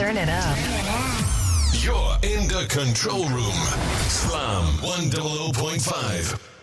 Turn it up. You're in the control room. Slam 100.5.